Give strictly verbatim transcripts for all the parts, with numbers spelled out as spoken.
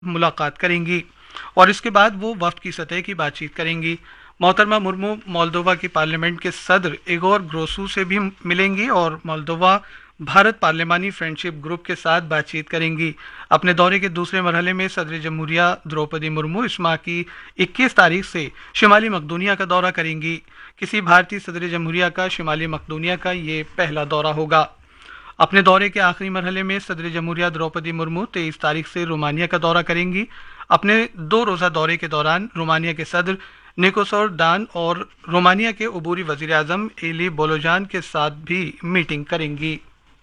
ملاقات کریں گی اور اس کے بعد وہ وفد کی سطح کی بات چیت کریں گی۔ محترمہ مرمو مولدووا کی پارلیمنٹ کے صدر ایگور گروسو سے بھی ملیں گی اور مولدووا بھارت پارلیمانی فرینڈشپ گروپ کے ساتھ بات چیت کریں گی۔ اپنے دورے کے دوسرے مرحلے میں صدر جمہوریہ دروپدی مرمو اس ماہ کی اکیس تاریخ سے شمالی مقدونیہ کا دورہ کریں گی۔ کسی بھارتی صدر جمہوریہ کا شمالی مقدونیہ کا یہ پہلا دورہ ہوگا۔ اپنے دورے کے آخری مرحلے میں صدر جمہوریہ دروپدی مرمو تیئیس تاریخ سے رومانیہ کا دورہ کریں گی۔ اپنے دو روزہ دورے کے دوران رومانیہ کے صدر نیکوسور ڈان اور رومانیہ کے عبوری وزیر اعظم ایلی بولوجان کے ساتھ بھی میٹنگ کریں گی۔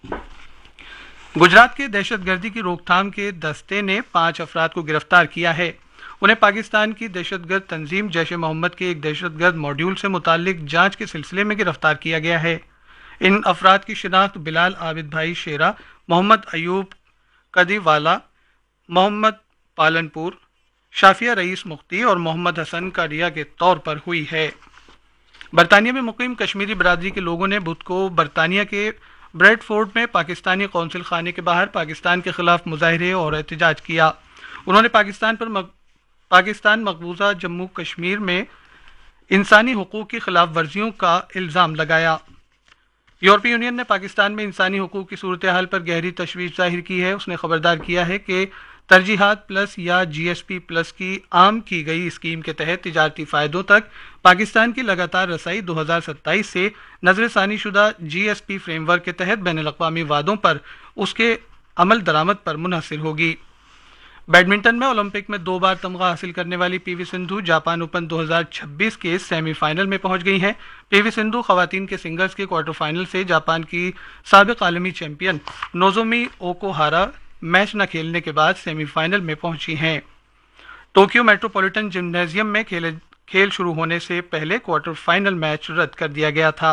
گجرات کے دہشت گردی کی روک تھام کے دستے نے پانچ افراد کو گرفتار کیا ہے۔ انہیں پاکستان کی دہشت گرد تنظیم جیش محمد کے ایک دہشت گرد ماڈیول سے متعلق جانچ کے سلسلے میں گرفتار کیا گیا ہے۔ ان افراد کی شناخت بلال عابد بھائی شیرہ، محمد ایوب کدی والا، محمد پالن پور، شافیہ رئیس مختی اور محمد حسن کاڈیا کے طور پر ہوئی ہے۔ برطانیہ میں مقیم کشمیری برادری کے لوگوں نے بدھ کو برطانیہ کے بریڈ فورڈ میں پاکستانی قونصل خانے کے باہر پاکستان کے خلاف مظاہرے اور احتجاج کیا۔ انہوں نے پاکستان پر مق... پاکستان مقبوضہ جموں کشمیر میں انسانی حقوق کی خلاف ورزیوں کا الزام لگایا۔ یورپی یونین نے پاکستان میں انسانی حقوق کی صورتحال پر گہری تشویش ظاہر کی ہے۔ اس نے خبردار کیا ہے کہ ترجیحات پلس یا جی ایس پی پلس کی عام کی گئی اسکیم کے تحت تجارتی فائدوں تک پاکستان کی لگاتار رسائی دو ہزار ستائیس سے نظر ثانی شدہ جی ایس پی فریم ورک کے تحت بین الاقوامی وعدوں پر اس کے عمل درآمد پر منحصر ہوگی۔ بیڈمنٹن میں اولمپک میں دو بار تمغہ حاصل کرنے والی پی وی سندھو جاپان اوپن دو ہزار چھبیس کے سیمی فائنل میں پہنچ گئی ہیں۔ پی وی سندھو خواتین کے سنگلز کے کوارٹر فائنل سے جاپان کی سابق عالمی چیمپئن نوزومی اوکوہارا میچ نہ کھیلنے کے بعد سیمی فائنل میں پہنچی ہیں۔ ٹوکیو میٹروپولیٹن جمنازیم میں کھیل شروع ہونے سے پہلے کوارٹر فائنل میچ رد کر دیا گیا تھا۔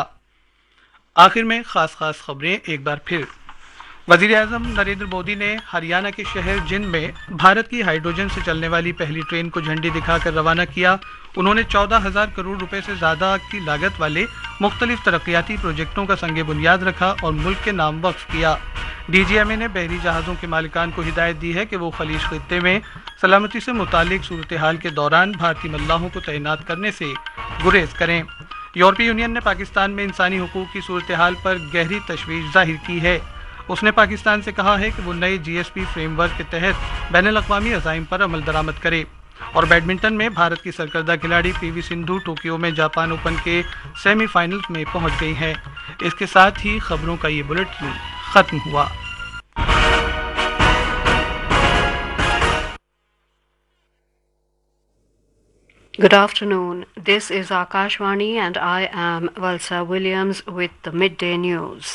آخر میں خاص خاص خبریں ایک بار پھر۔ وزیر اعظم نریندر مودی نے ہریانہ کے شہر جند میں بھارت کی ہائیڈروجن سے چلنے والی پہلی ٹرین کو جھنڈی دکھا کر روانہ کیا۔ انہوں نے چودہ ہزار کروڑ روپے سے زیادہ کی لاگت والے مختلف ترقیاتی پروجیکٹوں کا سنگ بنیاد رکھا اور ملک کے نام وقف کیا۔ ڈی جی ایم اے نے بحری جہازوں کے مالکان کو ہدایت دی ہے کہ وہ خلیج خطے میں سلامتی سے متعلق صورتحال کے دوران بھارتی ملاحوں کو تعینات کرنے سے گریز کریں۔ یورپی یونین نے پاکستان میں انسانی حقوق کی صورتحال پر گہری تشویش ظاہر کی ہے۔ اس نے پاکستان سے کہا ہے کہ وہ نئے جی ایس پی فریم ورک کے تحت بین الاقوامی عزائم پر عمل درآمد کرے۔ اور بیڈمنٹن میں بھارت کی سرکردہ کھلاڑی پی وی سندھو ٹوکیو میں جاپان اوپن کے سیمی فائنل میں پہنچ گئی ہیں۔ اس کے ساتھ ہی خبروں کا یہ بلیٹن ختم ہوا۔ Good afternoon. This is Akashvani and I am Valsa Williams with the midday news.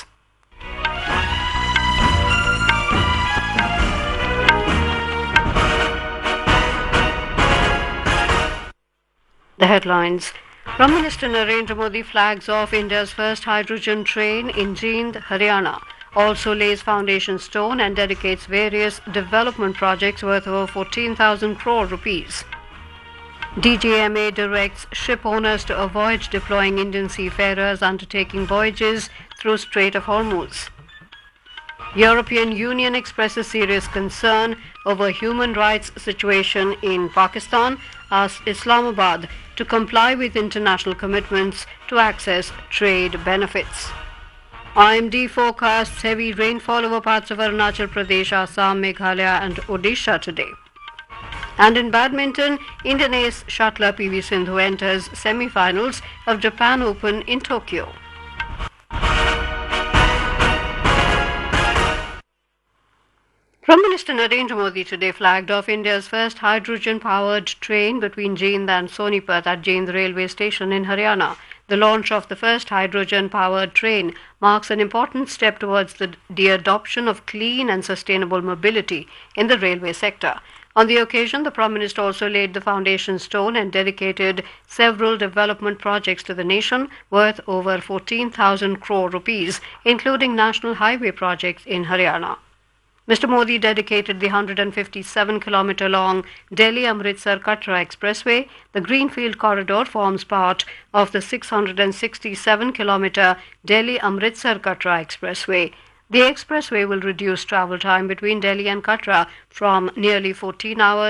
The headlines. Prime Minister Narendra Modi flags off India's first hydrogen train in Jind, Haryana. Also lays foundation stone and dedicates various development projects worth over fourteen thousand crore rupees. D G M A directs ship owners to avoid deploying Indian seafarers undertaking voyages through Strait of Hormuz. European Union expresses serious concern over human rights situation in Pakistan, asks Islamabad to comply with international commitments to access trade benefits. I M D forecasts heavy rainfall over parts of Arunachal Pradesh, Assam, Meghalaya and Odisha today. And in badminton, Indian ace shuttler P V Sindhu enters semi-finals of Japan Open in Tokyo. Prime Minister Narendra Modi today flagged off India's first hydrogen-powered train between Jind and Sonipat at Jind railway station in Haryana. The launch of the first hydrogen-powered train marks an important step towards the, the adoption of clean and sustainable mobility in the railway sector. On the occasion, the Prime Minister also laid the foundation stone and dedicated several development projects to the nation worth over fourteen thousand crore rupees, including national highway projects in Haryana. Mister Modi dedicated the one hundred fifty-seven kilometre long Delhi-Amritsar Katra Expressway. The Greenfield Corridor forms part of the six hundred sixty-seven kilometre Delhi-Amritsar Katra Expressway. The expressway will reduce travel time between Delhi and Katra from nearly fourteen hours